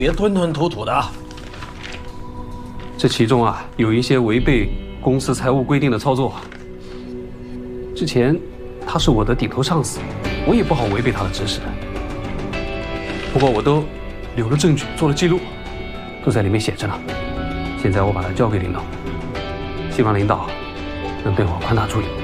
别吞吞吐吐的。 这其中啊，有一些违背公司财务规定的操作。之前他是我的顶头上司，我也不好违背他的指使。不过我都留了证据，做了记录，都在里面写着呢。现在我把它交给领导，希望领导能对我宽大处理。